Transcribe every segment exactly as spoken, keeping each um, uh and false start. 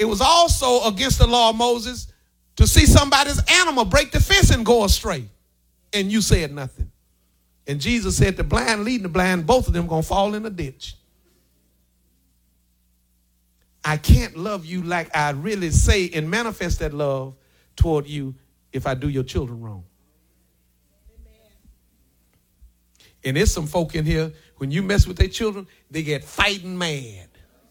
it was also against the law of Moses to see somebody's animal break the fence and go astray. And you said nothing. And Jesus said the blind leading the blind, both of them going to fall in a ditch. I can't love you like I really say and manifest that love toward you if I do your children wrong. Amen. And there's some folk in here, when you mess with their children, they get fighting mad.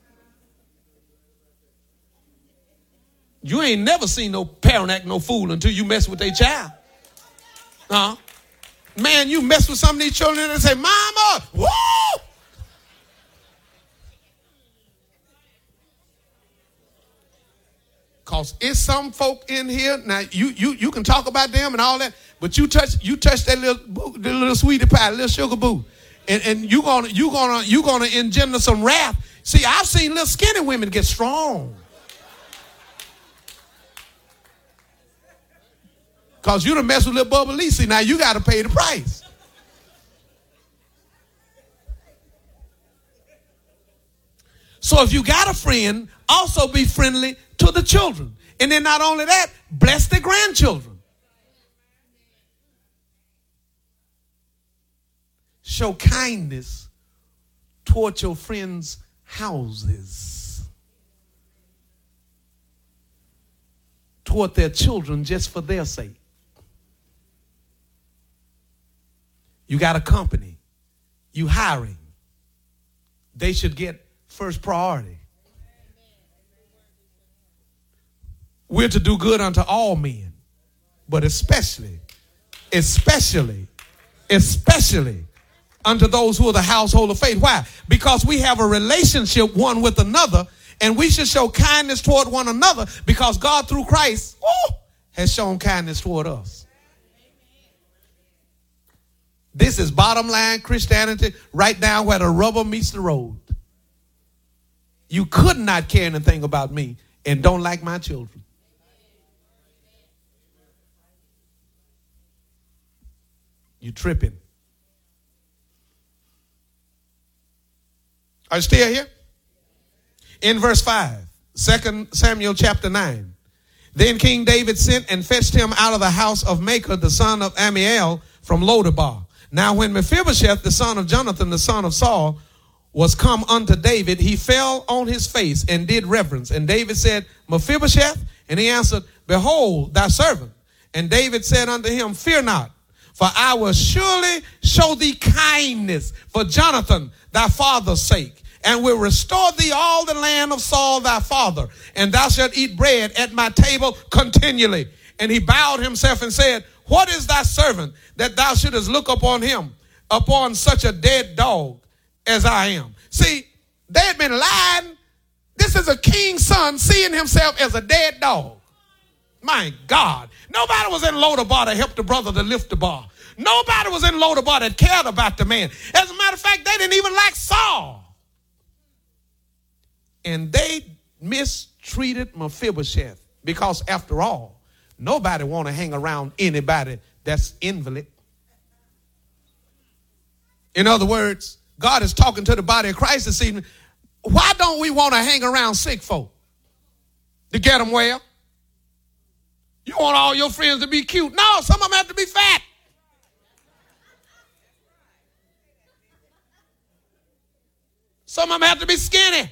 You ain't never seen no parent act no fool until you mess with their child. Huh? Man, you mess with some of these children and they say, Mama, woo! Because it's some folk in here, now you you you can talk about them and all that, but you touch you touch that little the little sweetie pie, little sugar boo, and and you gonna you gonna you gonna engender some wrath. See, I've seen little skinny women get strong. Because you done mess with little Bubba Lisi, now you got to pay the price. So if you got a friend, also be friendly to the children. And then not only that, bless the grandchildren. Show kindness toward your friends' houses. Toward their children just for their sake. You got a company. You hiring. They should get first priority. We're to do good unto all men, but especially, especially, especially unto those who are the household of faith. Why? Because we have a relationship one with another, and we should show kindness toward one another because God through Christ woo, has shown kindness toward us. This is bottom line Christianity, right down where the rubber meets the road. You could not care anything about me and don't like my children. You tripping. Are you still here? In verse five, Second Samuel chapter nine. Then King David sent and fetched him out of the house of Machir, the son of Ammiel, from Lodebar. Now when Mephibosheth, the son of Jonathan, the son of Saul, was come unto David, he fell on his face and did reverence. And David said, Mephibosheth? And he answered, Behold, thy servant. And David said unto him, Fear not, for I will surely show thee kindness for Jonathan, thy father's sake, and will restore thee all the land of Saul, thy father, and thou shalt eat bread at my table continually. And he bowed himself and said, What is thy servant that thou shouldest look upon him, upon such a dead dog as I am? See, they had been lying. This is a king's son seeing himself as a dead dog. My God. Nobody was in Lodebar to help the brother to lift the bar. Nobody was in Lodebar that cared about the man. As a matter of fact, they didn't even like Saul. And they mistreated Mephibosheth because, after all, nobody want to hang around anybody that's invalid. In other words, God is talking to the body of Christ this evening. Why don't we want to hang around sick folk to get them well? You want all your friends to be cute? No, some of them have to be fat. Some of them have to be skinny.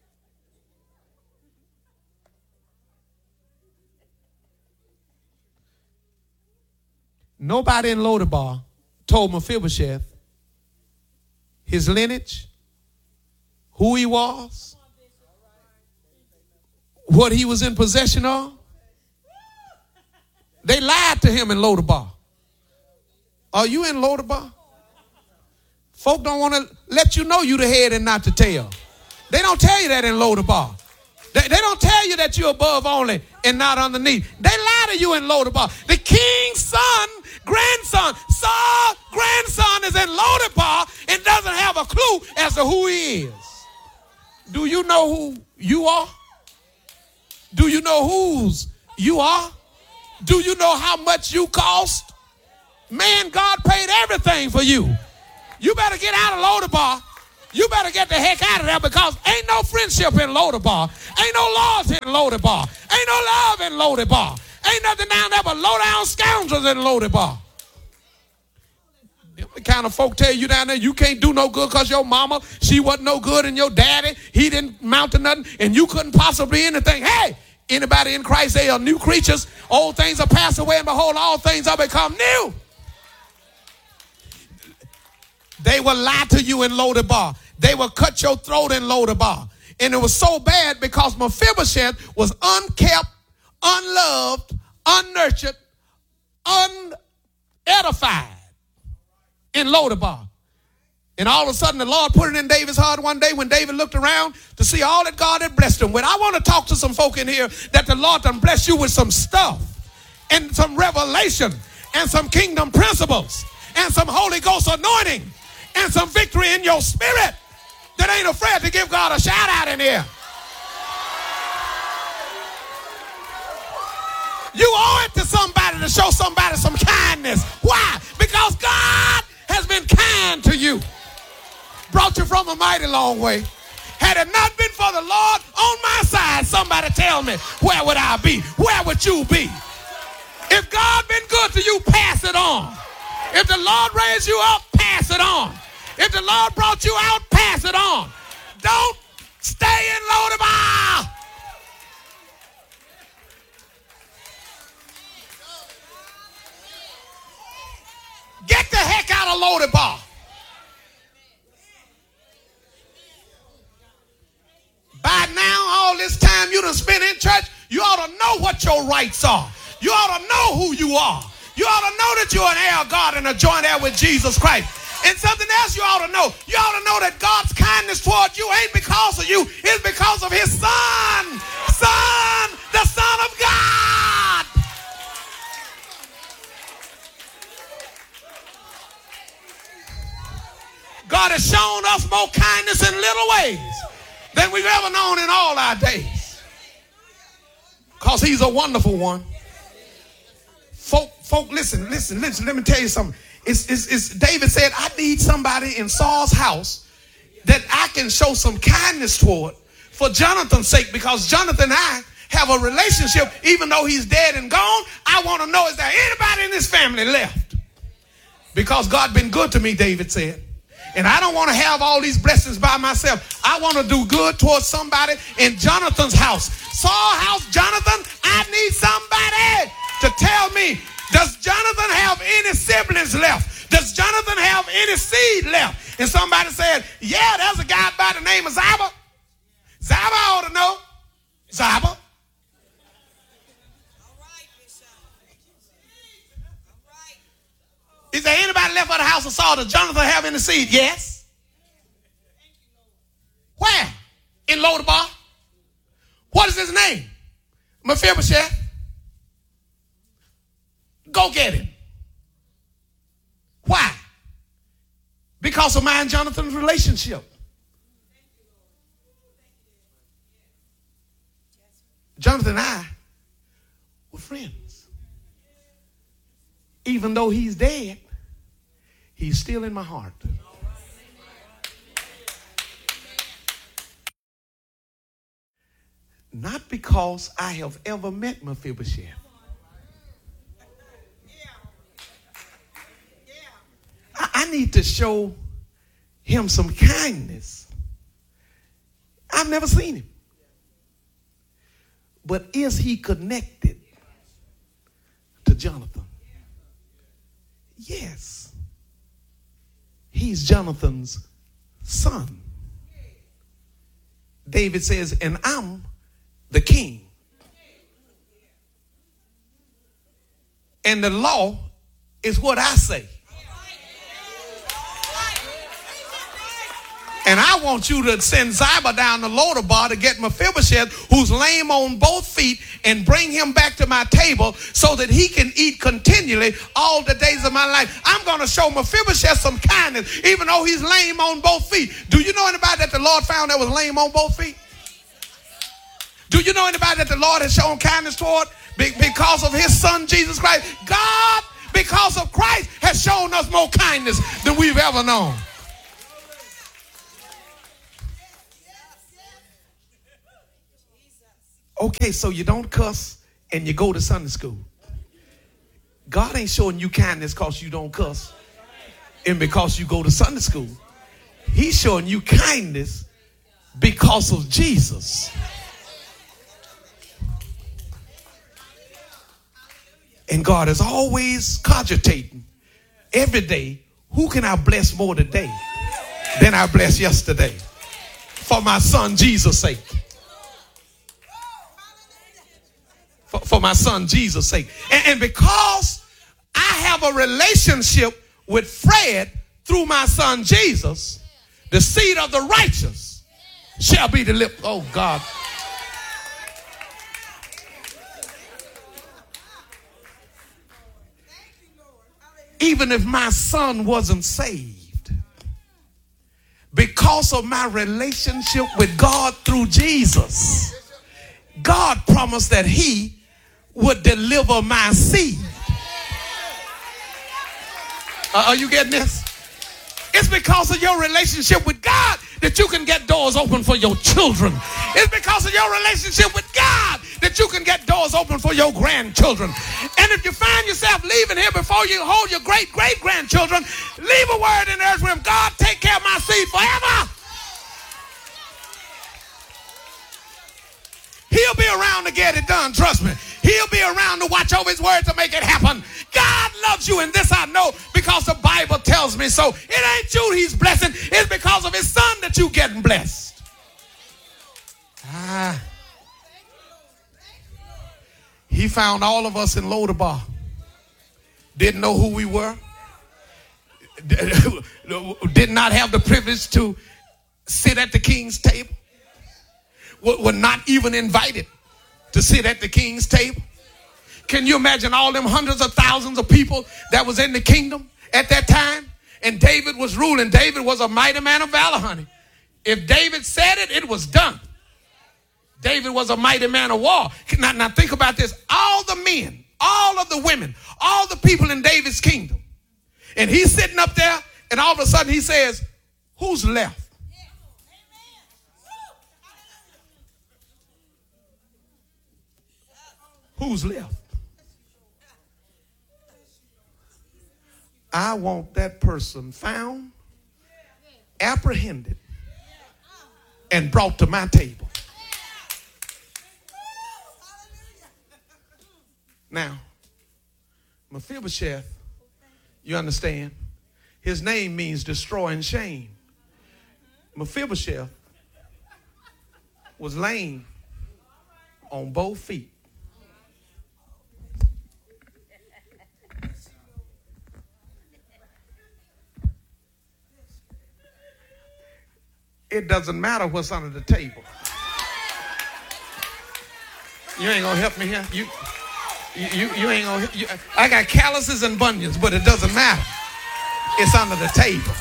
Nobody in Lodebar told Mephibosheth his lineage, who he was, what he was in possession of. They lied to him in Lodebar. Are you in Lodebar? Folk don't want to let you know you the head and not the tail. They don't tell you that in Lodebar. They, they don't tell you that you're above only and not underneath. They lie to you in Lodebar. The king's son, grandson, Saul, grandson is in Lodebar and doesn't have a clue as to who he is. Do you know who you are? Do you know whose you are? Do you know how much you cost? Man, God paid everything for you. You better get out of Lodebar You better get the heck out of there, because ain't no friendship in Lodabar. Ain't no laws in Lodabar. Ain't no love in Lodabar. Ain't nothing down there but low-down scoundrels in Lodabar. The kind of folk tell you down there you can't do no good because your mama, she wasn't no good, and your daddy, he didn't mount to nothing, and you couldn't possibly anything. Hey, anybody in Christ, they are new creatures. Old things are passed away, and behold, all things are become new. They will lie to you in Lodabar. They will cut your throat in Lodabar. And it was so bad because Mephibosheth was unkept, unloved, unnurtured, unedified in Lodabar. And all of a sudden the Lord put it in David's heart one day when David looked around to see all that God had blessed him with. I want to talk to some folk in here that the Lord done blessed you with some stuff and some revelation and some kingdom principles and some Holy Ghost anointing and some victory in your spirit that ain't afraid to give God a shout out in here. You owe it to somebody to show somebody some kindness. Why? Because God has been kind to you. Brought you from a mighty long way. Had it not been for the Lord on my side, somebody tell me, where would I be? Where would you be? If God been good to you, pass it on. If the Lord raised you up, pass it on. If the Lord brought you out, pass it on. Don't stay in Lodabar. Get the heck out of Lodabar. By now, all this time you done spent in church, you ought to know what your rights are. You ought to know who you are. You ought to know that you're an heir of God and a joint heir with Jesus Christ. And something else you ought to know. You ought to know that God's kindness toward you ain't because of you. It's because of his son. Son, the Son of God. God has shown us more kindness in little ways than we've ever known in all our days. Because he's a wonderful one. Folk, folk, listen, listen, listen. Let me tell you something. It's, it's, it's, David said, I need somebody in Saul's house that I can show some kindness toward for Jonathan's sake, because Jonathan and I have a relationship. Even though he's dead and gone, I want to know, is there anybody in this family left? Because God been good to me, David said. And I don't want to have all these blessings by myself. I want to do good towards somebody in Jonathan's house. Saul's house, Jonathan, I need somebody to tell me, does Jonathan have any siblings left? Does Jonathan have any seed left? And somebody said, yeah, there's a guy by the name of Ziba. Ziba ought to know. Ziba. Is there anybody left of the house of Saul? Does Jonathan have any seed? Yes. Where? In Lodabar. What is his name? Mephibosheth. Go get him. Why? Because of my and Jonathan's relationship. Jonathan and I were friends. Even though he's dead, he's still in my heart. Not because I have ever met Mephibosheth. I, I need to show him some kindness. I've never seen him. But is he connected to Jonathan? Yes. He's Jonathan's son. David says, and I'm the king. And the law is what I say. And I want you to send Ziba down to Lodabar to get Mephibosheth, who's lame on both feet, and bring him back to my table so that he can eat continually all the days of my life. I'm going to show Mephibosheth some kindness, even though he's lame on both feet. Do you know anybody that the Lord found that was lame on both feet? Do you know anybody that the Lord has shown kindness toward because of his son, Jesus Christ? God, because of Christ, has shown us more kindness than we've ever known. Okay, so you don't cuss and you go to Sunday school. God ain't showing you kindness because you don't cuss and because you go to Sunday school. He's showing you kindness because of Jesus. And God is always cogitating every day, who can I bless more today than I blessed yesterday? For my son Jesus' sake. For, for my son Jesus' sake. And, and because I have a relationship with Fred through my son Jesus, the seed of the righteous shall be delivered. Oh God. Even if my son wasn't saved, because of my relationship with God through Jesus, God promised that he would deliver my seed. Uh, are you getting this? It's because of your relationship with God that you can get doors open for your children. It's because of your relationship with God that you can get doors open for your grandchildren. And if you find yourself leaving here before you hold your great-great-grandchildren, leave a word in the earth realm. God, take care of my seed forever. He'll be around to get it done, trust me. He'll be around to watch over his word to make it happen. God loves you, and this I know because the Bible tells me so. It ain't you he's blessing. It's because of his son that you getting blessed. Ah. He found all of us in Lodabar. Didn't know who we were. Did not have the privilege to sit at the king's table. Were not even invited to sit at the king's table. Can you imagine all them hundreds of thousands of people that was in the kingdom at that time? And David was ruling. David was a mighty man of valor, honey. If David said it, it was done. David was a mighty man of war. Now, now think about this. All the men, all of the women, all the people in David's kingdom. And he's sitting up there, and all of a sudden he says, who's left? Who's left? I want that person found, apprehended, and brought to my table. Now, Mephibosheth, you understand, his name means destroying shame. Mephibosheth was lame on both feet. It doesn't matter what's under the table. You ain't gonna help me here. You, you, you ain't gonna. You, I got calluses and bunions, but it doesn't matter. It's under the table.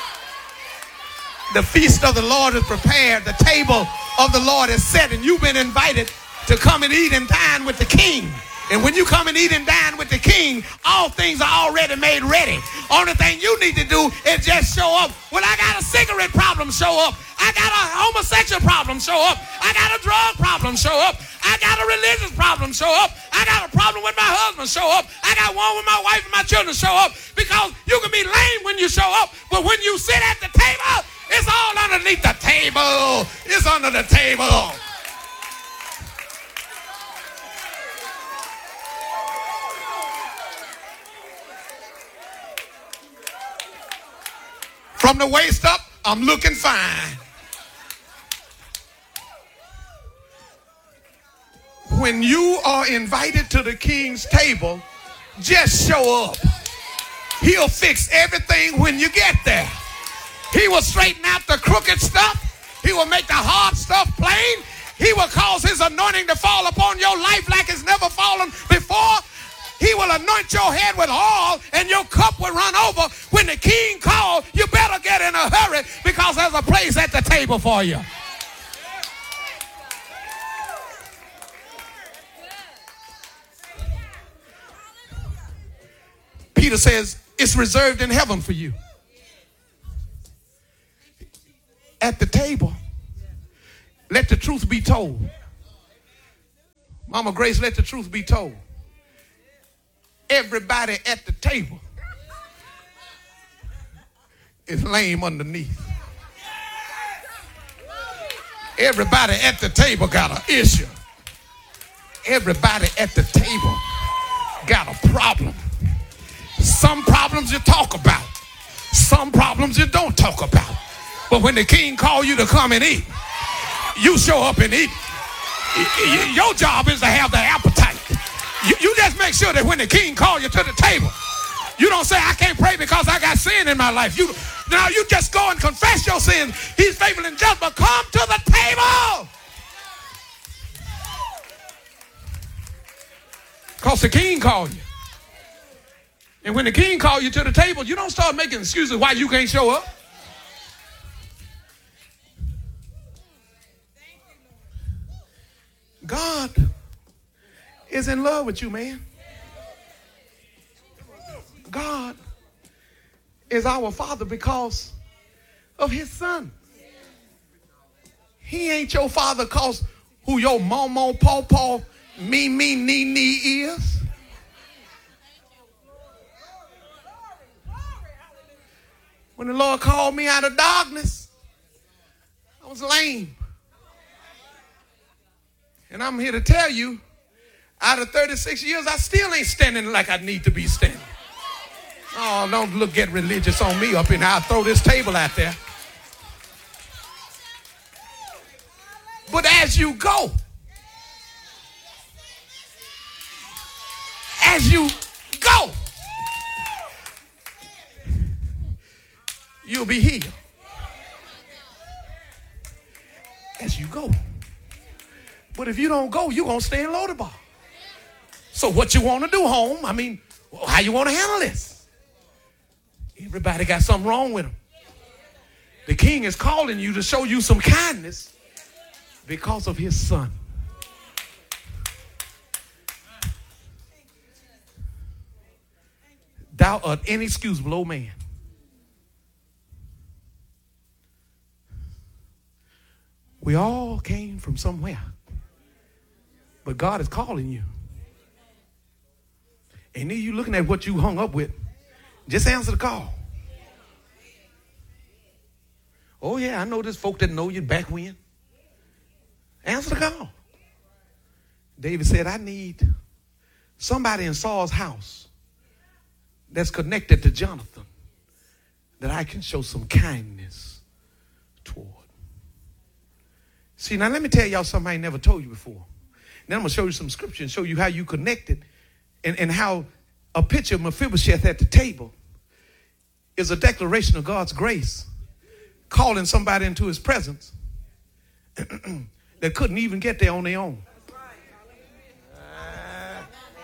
The feast of the Lord is prepared. The table of the Lord is set, and you've been invited to come and eat and dine with the King. And when you come and eat and dine with the King, all things are already made ready. Only thing you need to do is just show up. When I got a cigarette problem, show up. I got a homosexual problem, show up. I got a drug problem, show up. I got a religious problem, show up. I got a problem with my husband, show up. I got one with my wife and my children, show up. Because you can be lame when you show up, but when you sit at the table, it's all underneath the table. It's under the table. From the waist up, I'm looking fine. When you are invited to the King's table, just show up. He'll fix everything when you get there. He will straighten out the crooked stuff. He will make the hard stuff plain. He will cause his anointing to fall upon your life like it's never fallen before. He will anoint your head with oil and your cup will run over. When the King calls, you better get in a hurry because there's a place at the table for you. Peter says it's reserved in heaven for you. At the table, let the truth be told. Mama Grace, let the truth be told. Everybody at the table is lame underneath. Everybody at the table got an issue. Everybody at the table got a problem. Some problems you talk about. Some problems you don't talk about. But when the king call you to come and eat, you show up and eat. Your job is to have the appetite. You, you just make sure that when the king call you to the table, you don't say, I can't pray because I got sin in my life. You Now you just go and confess your sin. He's faithful and just, but come to the table. Because the king called you. And when the king called you to the table, you don't start making excuses why you can't show up. God is in love with you, man. God is our Father because of his Son. He ain't your father because who your momo, paw, paw, me, me, nee, nee is. When the Lord called me out of darkness, I was lame. And I'm here to tell you, out of thirty-six years, I still ain't standing like I need to be standing. Oh, don't look get religious on me up in here. I'll throw this table out there. But as you go, as you go, you'll be healed. As you go. But if you don't go, you're going to stay in Lodabar. So what you want to do home, I mean, how you want to handle this? Everybody got something wrong with them. The king is calling you to show you some kindness because of his Son. Thou art inexcusable, old man. We all came from somewhere. But God is calling you. And then you looking at what you hung up with. Just answer the call. Oh, yeah, I know there's folk that know you back when. Answer the call. David said, I need somebody in Saul's house that's connected to Jonathan that I can show some kindness toward. See, now let me tell y'all something I ain't never told you before. Then I'm going to show you some scripture and show you how you connected and, and how a picture of Mephibosheth at the table is a declaration of God's grace, calling somebody into his presence that couldn't even get there on their own. Uh,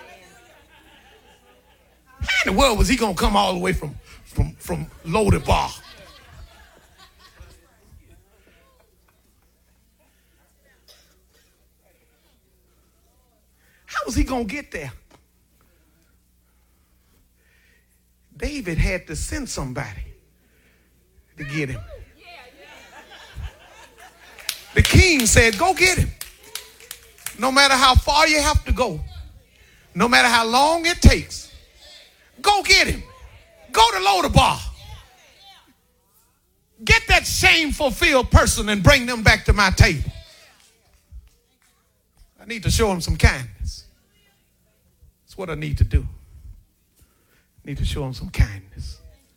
how in the world was he going to come all the way from, from, from Lodabar? How was he going to get there? David had to send somebody to get him. The king said, go get him. No matter how far you have to go, no matter how long it takes, go get him. Go to Lodabar. Get that shame-fulfilled person and bring them back to my table. I need to show him some kindness. That's what I need to do. I need to show him some kindness.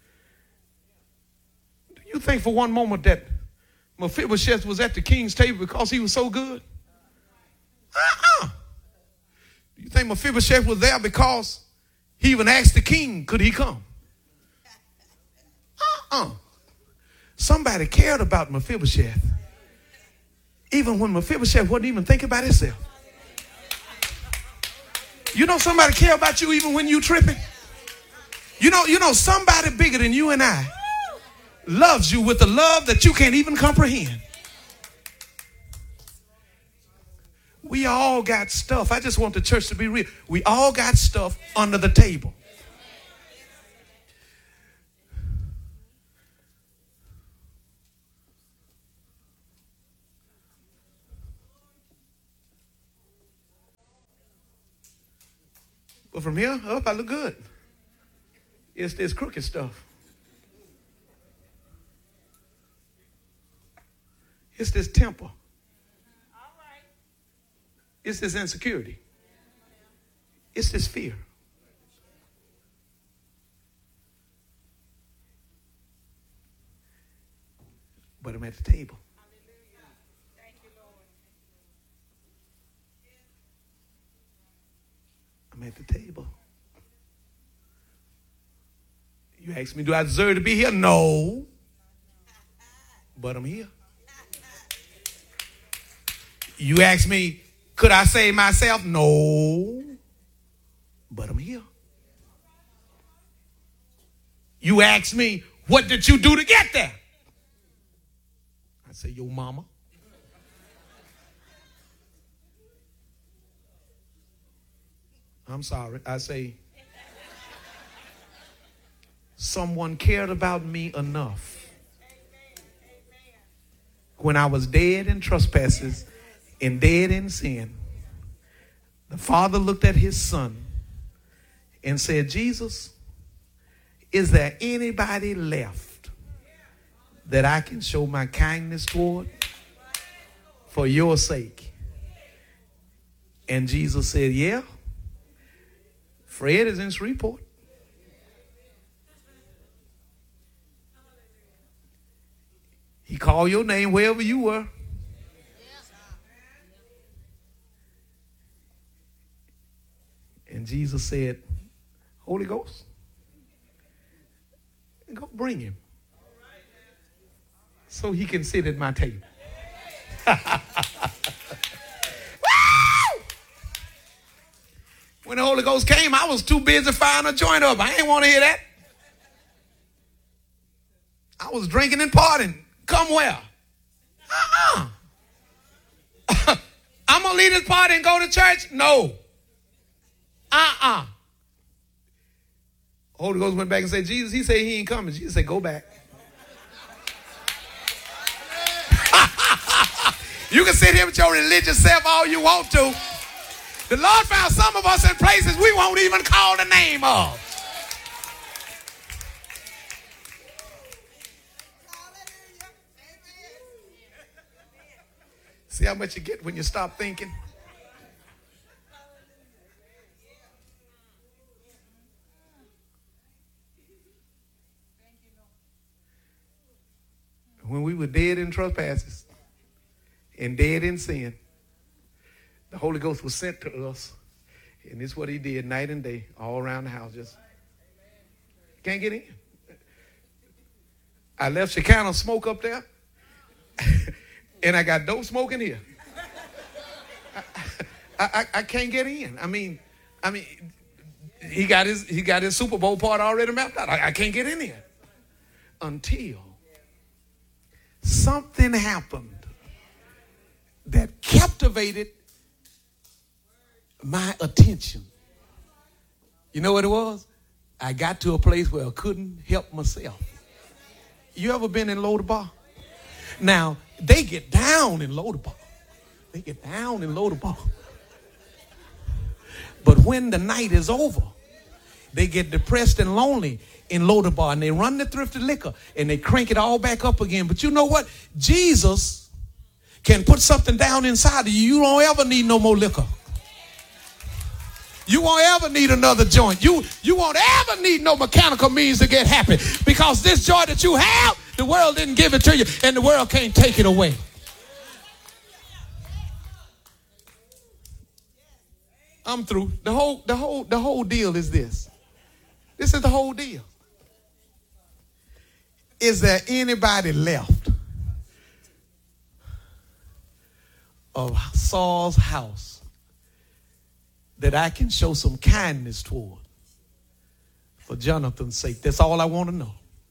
Do you think for one moment that Mephibosheth was at the king's table because he was so good? Uh-uh. Do you think Mephibosheth was there because he even asked the king, could he come? Uh-uh. Somebody cared about Mephibosheth even when Mephibosheth wasn't even thinking about himself. You know somebody care about you even when you tripping? You know, you know somebody bigger than you and I loves you with a love that you can't even comprehend. We all got stuff. I just want the church to be real. We all got stuff under the table. But from here up, I look good. It's this crooked stuff. It's this temper. It's this insecurity. It's this fear. But I'm at the table. I'm at the table. You ask me, do I deserve to be here? No. But I'm here. You ask me, could I save myself? No. But I'm here. You ask me, what did you do to get there? I say, your mama. I'm sorry. I say, someone cared about me enough when I was dead in trespasses and dead in sin. The Father looked at his Son and said, Jesus, is there anybody left that I can show my kindness toward for your sake? And Jesus said, yeah, Fred is in Shreveport. He called your name wherever you were. And Jesus said, Holy Ghost, go bring him so he can sit at my table. When the Holy Ghost came, I was too busy firing a joint up. I ain't want to hear that. I was drinking and partying. Come where? Uh-uh. I'm going to leave this party and go to church? No. Uh-uh. Holy Ghost went back and said, Jesus, he said he ain't coming. Jesus said, go back. You can sit here with your religious self all you want to. The Lord found some of us in places we won't even call the name of. See how much you get when you stop thinking? When we were dead in trespasses and dead in sin, the Holy Ghost was sent to us. And this is what he did night and day all around the house. Just can't get in. I left Shekinah smoke up there. And I got dope smoke in here. I, I, I can't get in. I mean, I mean, he got his he got his Super Bowl part already mapped out. I, I can't get in here until something happened that captivated my attention. You know what it was? I got to a place where I couldn't help myself. You ever been in Lodabar? Now, they get down in Lodabar. They get down in Lodabar. But when the night is over, they get depressed and lonely in Lodabar, and they run the thrifty liquor and they crank it all back up again. But you know what? Jesus can put something down inside of you. You don't ever need no more liquor. You won't ever need another joint. You, you won't ever need no mechanical means to get happy, because this joy that you have, the world didn't give it to you, and the world can't take it away. I'm through. The whole, the whole, the whole deal is this. This is the whole deal. Is there anybody left of Saul's house that I can show some kindness toward for Jonathan's sake? That's all I want to know.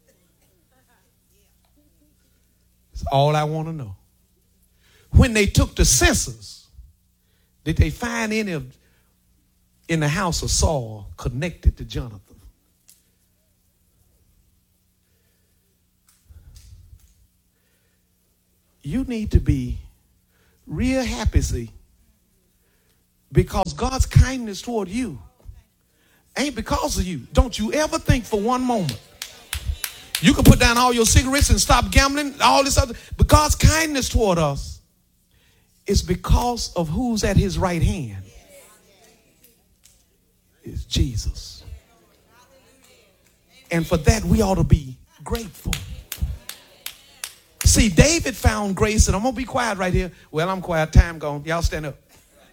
That's all I want to know. When they took the census, did they find any of in the house of Saul connected to Jonathan? You need to be real happy, see, because God's kindness toward you ain't because of you. Don't you ever think for one moment. You can put down all your cigarettes and stop gambling, all this other. But God's kindness toward us is because of who's at his right hand. It's Jesus. And for that, we ought to be grateful. See, David found grace, and I'm going to be quiet right here. Well, I'm quiet. Time gone. Y'all stand up.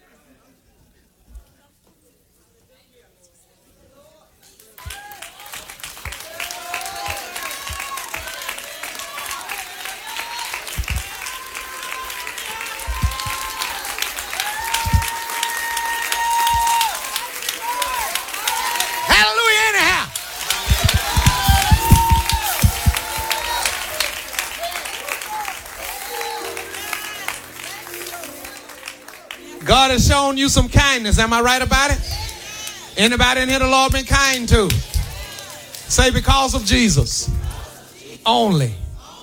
God has shown you some kindness. Am I right about it? Anybody in here the Lord been kind to? Say, because of Jesus. Only.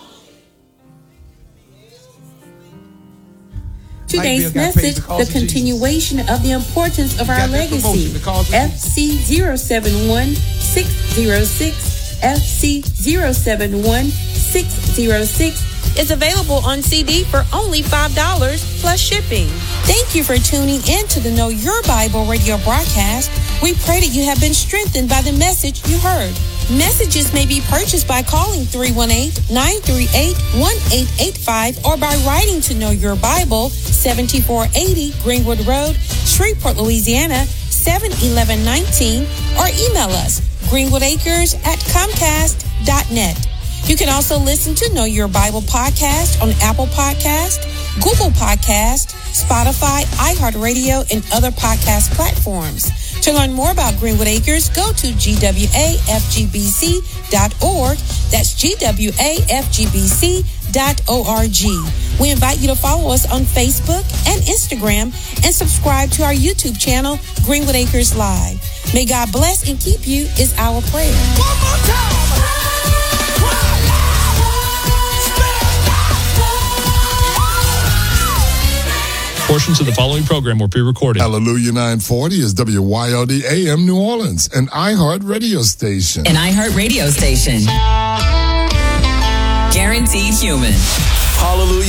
Today's message, the continuation of the importance of our legacy. F C zero seven one six zero six, F C zero seven one six zero six is available on C D for only five dollars plus shipping. Thank you for tuning in to the Know Your Bible radio broadcast. We pray that you have been strengthened by the message you heard. Messages may be purchased by calling three one eight, nine three eight, one eight eight five or by writing to Know Your Bible, seventy-four eighty Greenwood Road, Shreveport, Louisiana, seven eleven nineteen, or email us, greenwoodacres at comcast dot net. You can also listen to Know Your Bible podcast on Apple Podcast, Google Podcast, Spotify, iHeartRadio, and other podcast platforms. To learn more about Greenwood Acres, go to G W A F G B C dot org. That's G W A F G B C dot org. We invite you to follow us on Facebook and Instagram and subscribe to our YouTube channel, Greenwood Acres Live. May God bless and keep you is our prayer. One more time. Portions of the following program were pre-recorded. Hallelujah nine forty is W Y L D A M New Orleans, an iHeart radio station. An iHeart radio station. Guaranteed human. Hallelujah.